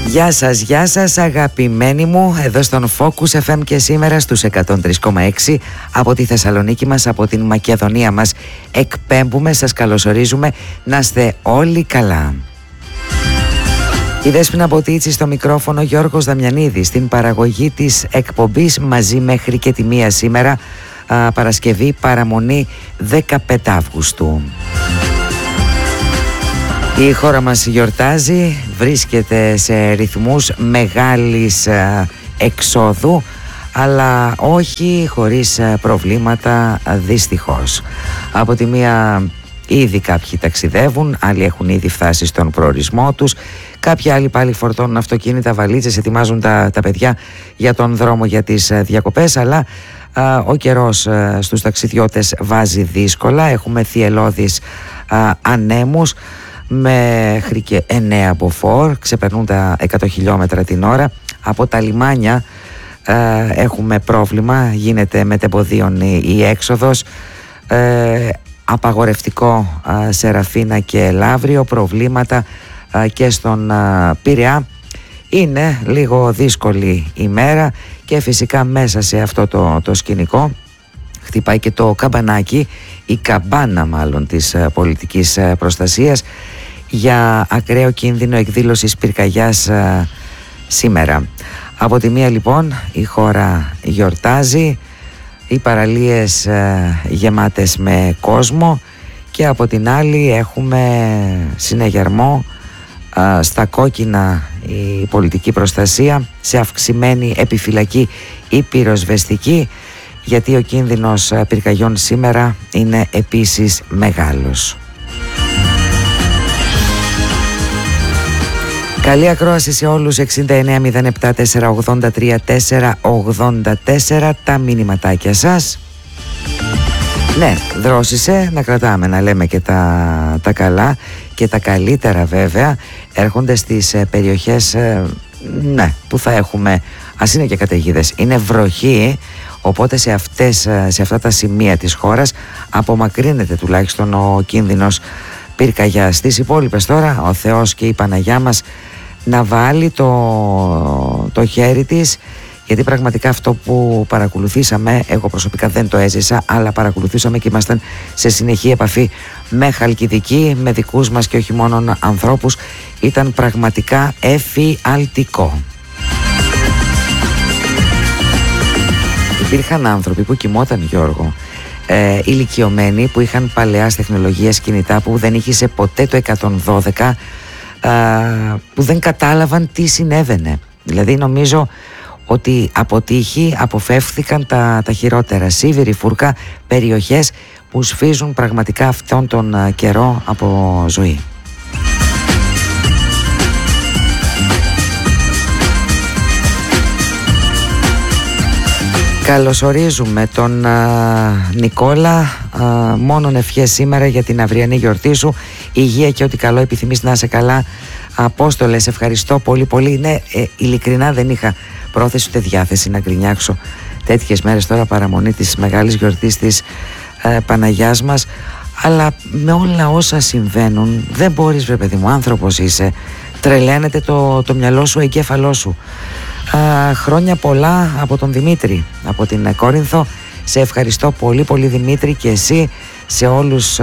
Γεια σας αγαπημένοι μου, εδώ στον Focus FM και σήμερα στους 103,6 από τη Θεσσαλονίκη μας, από την Μακεδονία μας εκπέμπουμε, σας καλωσορίζουμε, να είστε όλοι καλά. Η Δέσποινα Μποτίτσι στο μικρόφωνο, Γιώργος Δαμιανίδης στην παραγωγή της εκπομπής, μαζί μέχρι και τη 1 σήμερα, Παρασκευή, παραμονή 15 Αυγούστου. Η χώρα μας γιορτάζει, βρίσκεται σε ρυθμούς μεγάλης εξόδου, αλλά όχι χωρίς προβλήματα, δυστυχώς. Από τη μία ήδη κάποιοι ταξιδεύουν, άλλοι έχουν ήδη φτάσει στον προορισμό τους, κάποιοι άλλοι πάλι φορτώνουν αυτοκίνητα, βαλίτσες, ετοιμάζουν τα παιδιά για τον δρόμο για τις διακοπές, αλλά ο καιρός στους ταξιδιώτες βάζει δύσκολα. Έχουμε θυελλώδεις ανέμους μέχρι και 9 μποφόρ, ξεπερνούν τα 100 χιλιόμετρα την ώρα. Από τα λιμάνια έχουμε πρόβλημα, γίνεται μετεμποδίων η έξοδος, απαγορευτικό σε Ραφίνα και Λαύριο, προβλήματα και στον Πειραιά. Είναι λίγο δύσκολη ημέρα και φυσικά μέσα σε αυτό το σκηνικό χτυπάει και το καμπανάκι, η καμπάνα μάλλον της πολιτικής προστασίας για ακραίο κίνδυνο εκδήλωσης πυρκαγιάς σήμερα. Από τη μία λοιπόν η χώρα γιορτάζει, οι παραλίες γεμάτες με κόσμο, και από την άλλη έχουμε συνεγερμό, στα κόκκινα η πολιτική προστασία, σε αυξημένη επιφυλακή ή πυροσβεστική, γιατί ο κίνδυνος πυρκαγιών σήμερα είναι επίσης μεγάλος. Καλή ακρόαση σε όλους. 6907-483-484 τα μηνυματάκια σας. Ναι, δρόσισε να κρατάμε, να λέμε και τα καλά και τα καλύτερα βέβαια. Έρχονται στις περιοχές που θα έχουμε, ας είναι και καταιγίδες, είναι βροχή, οπότε σε αυτά τα σημεία της χώρας απομακρύνεται τουλάχιστον ο κίνδυνος πυρκαγιάς. Στις υπόλοιπες τώρα ο Θεός και η Παναγιά μας να βάλει το χέρι της, γιατί πραγματικά αυτό που παρακολουθήσαμε, εγώ προσωπικά δεν το έζησα, αλλά παρακολουθήσαμε και ήμασταν σε συνεχή επαφή με Χαλκιδική, με δικούς μας και όχι μόνο ανθρώπους, ήταν πραγματικά εφιαλτικό. Υπήρχαν άνθρωποι που κοιμόταν, Γιώργο, ηλικιωμένοι, που είχαν παλαιάς τεχνολογίας κινητά, που δεν είχε ποτέ το 112, που δεν κατάλαβαν τι συνέβαινε. Δηλαδή νομίζω ότι από τύχη αποφεύθηκαν τα χειρότερα. Σίβηρη, Φούρκα, περιοχές που σφίζουν πραγματικά αυτόν τον καιρό από ζωή. Καλωσορίζουμε τον Νικόλα, μόνον ευχές σήμερα για την αυριανή γιορτή σου, υγεία και ό,τι καλό επιθυμείς, να είσαι καλά. Απόστολες, ευχαριστώ πολύ πολύ. Ναι, ειλικρινά δεν είχα πρόθεση ούτε διάθεση να γκρινιάξω τέτοιες μέρες τώρα, παραμονή της μεγάλης γιορτής της Παναγιάς μας, αλλά με όλα όσα συμβαίνουν δεν μπορείς, βρε παιδί μου, άνθρωπος είσαι, τρελαίνεται το μυαλό σου, ο εγκέφαλός σου. Χρόνια πολλά από τον Δημήτρη από την Κόρινθο. Σε ευχαριστώ πολύ πολύ, Δημήτρη, και εσύ, σε όλους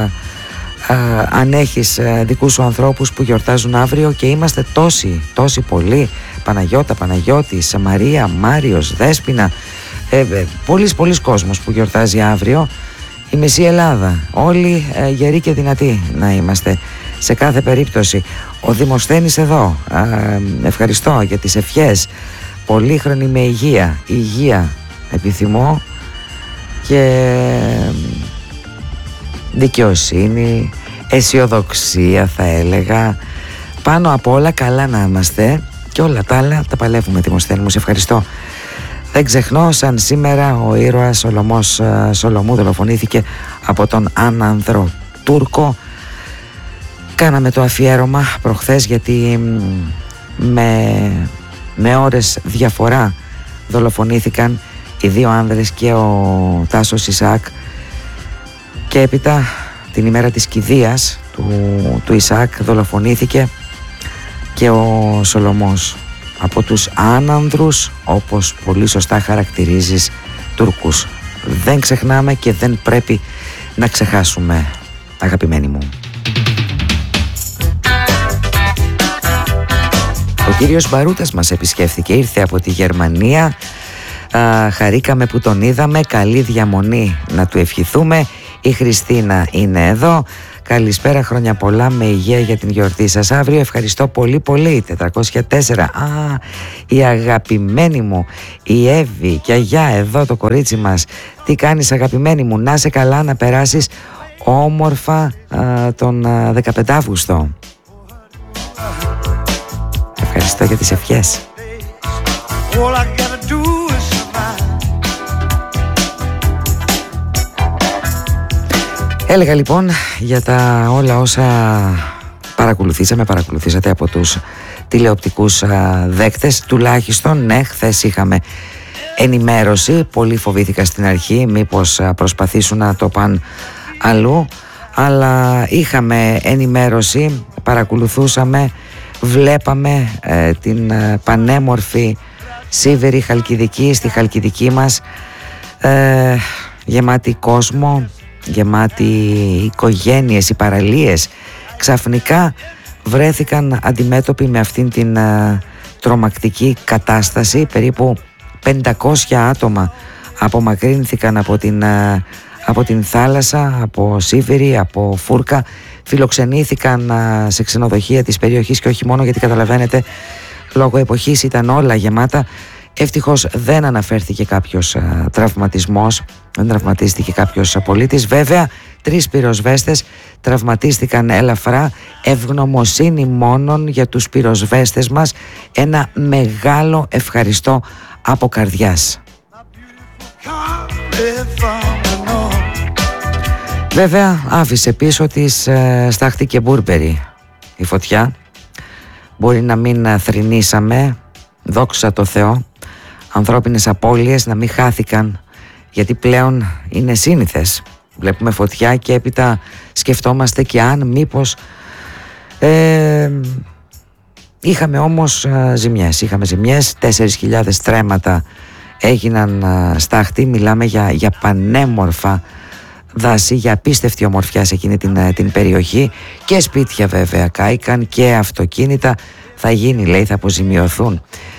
αν έχεις δικούς σου ανθρώπους που γιορτάζουν αύριο, και είμαστε τόσοι πολλοί, Παναγιώτα, Παναγιώτης, Μαρία, Μάριος, Δέσποινα, πολλής κόσμος που γιορτάζει αύριο, η μισή Ελλάδα, όλοι γεροί και δυνατοί να είμαστε σε κάθε περίπτωση. Ο Δημοσθένης εδώ, ευχαριστώ για τις ευχές, πολύχρονη με υγεία επιθυμώ, και δικαιοσύνη, αισιοδοξία θα έλεγα, πάνω απ' όλα καλά να είμαστε, και όλα τα άλλα τα παλεύουμε, Δημοσθένη μου, σε ευχαριστώ. Δεν ξεχνώ, σαν σήμερα ο ήρωας Σολομός Σολομού δολοφονήθηκε από τον άνανδρο Τούρκο. Κάναμε το αφιέρωμα προχθές, γιατί με ώρες διαφορά δολοφονήθηκαν οι δύο άνδρες και ο Τάσος Ισαάκ, και έπειτα την ημέρα της κηδείας του Ισαάκ δολοφονήθηκε και ο Σολωμός, από τους άνανδρους, όπως πολύ σωστά χαρακτηρίζεις, Τούρκους. Δεν ξεχνάμε και δεν πρέπει να ξεχάσουμε, αγαπημένοι μου. Ο κύριος Μπαρούτας μας επισκέφθηκε, ήρθε από τη Γερμανία. Χαρήκαμε που τον είδαμε, καλή διαμονή να του ευχηθούμε. Η Χριστίνα είναι εδώ. Καλησπέρα, χρόνια πολλά, με υγεία για την γιορτή σας αύριο. Ευχαριστώ πολύ πολύ. 404. Η αγαπημένη μου, η Εύη και αγιά εδώ το κορίτσι μας. Τι κάνεις, αγαπημένη μου? Να σε καλά, να περάσεις όμορφα τον 15 Αύγουστο. Ευχαριστώ για τις ευχές. Έλεγα λοιπόν για τα όλα όσα παρακολουθήσατε από τους τηλεοπτικούς δέκτες. Τουλάχιστον, ναι, χθες είχαμε ενημέρωση. Πολύ φοβήθηκα στην αρχή μήπως προσπαθήσουν να το πάνε αλλού, αλλά είχαμε ενημέρωση, παρακολουθούσαμε, βλέπαμε την πανέμορφη Σίβηρη Χαλκιδική, στη Χαλκιδική μας, γεμάτη κόσμο, γεμάτη οικογένειες, οι παραλίες ξαφνικά βρέθηκαν αντιμέτωποι με αυτήν την τρομακτική κατάσταση. Περίπου 500 άτομα απομακρύνθηκαν από την θάλασσα, από Σίβηρη, από Φούρκα, φιλοξενήθηκαν σε ξενοδοχεία της περιοχής και όχι μόνο, γιατί καταλαβαίνετε λόγω εποχής ήταν όλα γεμάτα. Ευτυχώς δεν αναφέρθηκε κάποιος τραυματισμός, δεν τραυματίστηκε κάποιος πολίτης. Βέβαια 3 πυροσβέστες τραυματίστηκαν ελαφρά. Ευγνωμοσύνη μόνον για τους πυροσβέστες μας. Ένα μεγάλο ευχαριστώ από καρδιάς. Βέβαια άφησε πίσω της Στάχτη και Μπούρμπερι η φωτιά. Μπορεί να μην θρηνήσαμε, δόξα τω Θεώ, ανθρώπινες απώλειες να μην χάθηκαν, γιατί πλέον είναι σύνηθες. Βλέπουμε φωτιά και έπειτα σκεφτόμαστε και αν μήπως είχαμε όμως ζημιές. Είχαμε ζημιές, 4.000 στρέμματα έγιναν Στάχτη. Μιλάμε για πανέμορφα δάση, για απίστευτη ομορφιά σε εκείνη την περιοχή, και σπίτια βέβαια κάηκαν και αυτοκίνητα. Θα γίνει, λέει, θα αποζημιωθούν.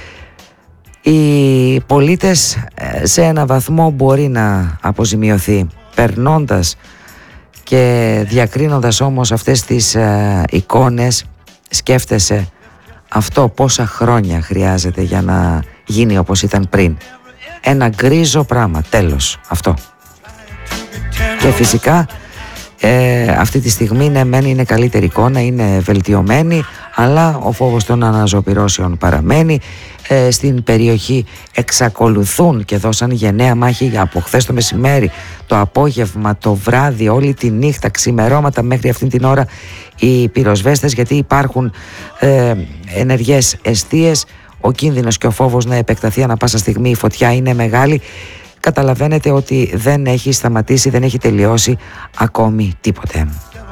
Οι πολίτες σε ένα βαθμό μπορεί να αποζημιωθεί, περνώντας και διακρίνοντας όμως αυτές τις εικόνες, σκέφτεσαι αυτό πόσα χρόνια χρειάζεται για να γίνει όπως ήταν πριν. Ένα γκρίζο πράγμα, τέλος, αυτό. Και φυσικά αυτή τη στιγμή ναι μεν είναι καλύτερη εικόνα, είναι βελτιωμένη, αλλά ο φόβος των αναζωπυρώσεων παραμένει. Στην περιοχή εξακολουθούν και δώσαν γενναία μάχη από χθες το μεσημέρι, το απόγευμα, το βράδυ, όλη τη νύχτα, ξημερώματα μέχρι αυτήν την ώρα οι πυροσβέστες, γιατί υπάρχουν ενεργές εστίες. Ο κίνδυνος και ο φόβος να επεκταθεί ανα πάσα στιγμή η φωτιά είναι μεγάλη. Καταλαβαίνετε ότι δεν έχει σταματήσει, δεν έχει τελειώσει ακόμη τίποτε.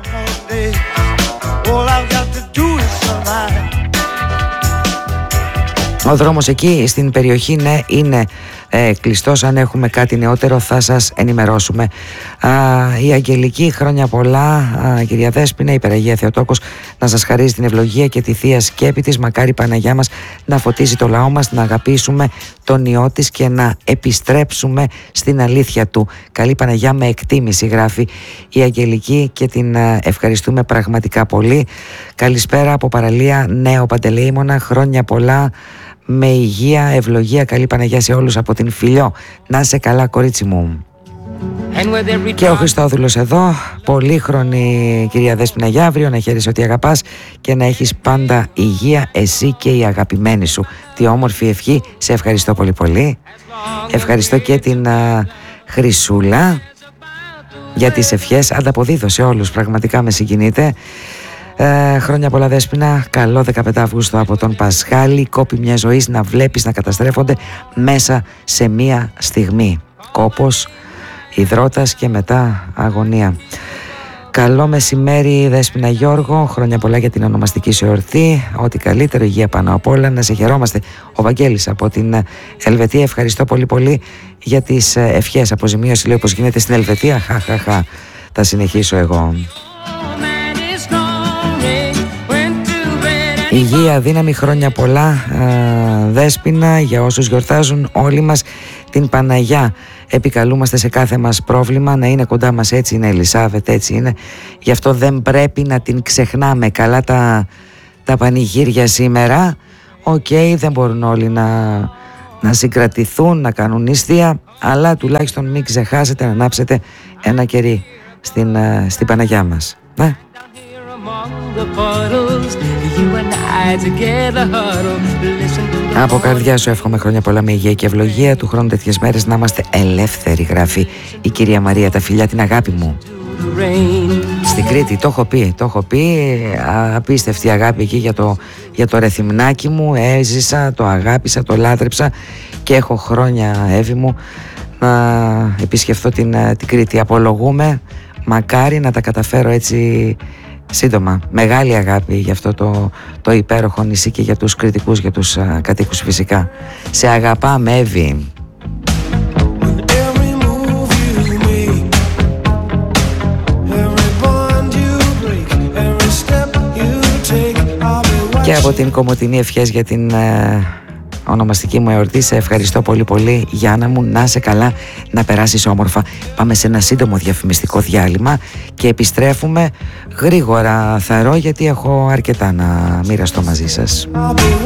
Ο δρόμος εκεί στην περιοχή, ναι, είναι κλειστός. Αν έχουμε κάτι νεότερο θα σας ενημερώσουμε. Η Αγγελική, χρόνια πολλά, κυρία Δέσποινα, η Παναγία Θεοτόκος να σας χαρίζει την ευλογία και τη θεία σκέπη της. Μακάρι η Παναγιά μας να φωτίζει το λαό μας, να αγαπήσουμε τον Υιό της και να επιστρέψουμε στην αλήθεια του. Καλή Παναγιά με εκτίμηση, γράφει η Αγγελική, και την ευχαριστούμε πραγματικά πολύ. Καλησπέρα από παραλία Νέο Παντελεήμονα, χρόνια πολλά, με υγεία, ευλογία, καλή Παναγιά σε όλους από την Φιλιό. Να είσαι καλά, κορίτσι μου. Και ο Χριστόδουλος εδώ, πολύχρονη κυρία Δέσποινα, για αύριο να χαίρεσαι ότι αγαπάς και να έχεις πάντα υγεία, εσύ και η αγαπημένη σου. Τι όμορφη ευχή, σε ευχαριστώ πολύ πολύ. Ευχαριστώ και την Χρυσούλα για τις ευχές, ανταποδίδω σε όλους, πραγματικά με συγκινείτε. Χρόνια πολλά Δέσποινα, καλό 15 Αυγούστου από τον Πασχάλη. Κόπη μια ζωής να βλέπεις να καταστρέφονται μέσα σε μία στιγμή. Κόπος, υδρότας και μετά αγωνία. Καλό μεσημέρι Δέσποινα Γιώργο, χρόνια πολλά για την ονομαστική σου εορτή, ό,τι καλύτερο, υγεία πάνω απ' όλα, να σε χαιρόμαστε. Ο Βαγγέλης από την Ελβετία, ευχαριστώ πολύ πολύ για τις ευχές. Αποζημίωση λέει πως γίνεται στην Ελβετία, χαχαχα, θα συνεχίσω εγώ. Υγεία, δύναμη, χρόνια πολλά Δέσποινα, για όσους γιορτάζουν όλοι μας την Παναγιά. Επικαλούμαστε σε κάθε μας πρόβλημα να είναι κοντά μας, έτσι είναι Ελισάβετ, έτσι είναι. Γι' αυτό δεν πρέπει να την ξεχνάμε. Καλά τα πανηγύρια σήμερα. Δεν μπορούν όλοι να συγκρατηθούν, να κάνουν νηστεία, αλλά τουλάχιστον μην ξεχάσετε να ανάψετε ένα κερί στην Παναγιά μας. Ναι. Από καρδιά σου εύχομαι χρόνια πολλά με υγεία και ευλογία. Του χρόνου τέτοιες μέρες να είμαστε ελεύθεροι, γράφει η κυρία Μαρία. Τα φιλιά, την αγάπη μου. Στην Κρήτη, το έχω πει, απίστευτη αγάπη εκεί για το Ρεθυμνάκι μου. Έζησα, το αγάπησα, το λάτρεψα και έχω χρόνια, Εύη μου, να επισκεφθώ την Κρήτη. Απολογούμε, μακάρι να τα καταφέρω έτσι σύντομα. Μεγάλη αγάπη για αυτό το υπέροχο νησί και για τους κριτικούς, για τους κατοίκους φυσικά. Σε αγαπάμε, Εύη. Και από την Κομοτηνή ευχές για την ονομαστική μου εορτή. Σε ευχαριστώ πολύ πολύ, Γιάννα μου, να είσαι καλά, να περάσεις όμορφα. Πάμε σε ένα σύντομο διαφημιστικό διάλειμμα και επιστρέφουμε γρήγορα, θαρώ, γιατί έχω αρκετά να μοιραστώ μαζί σας.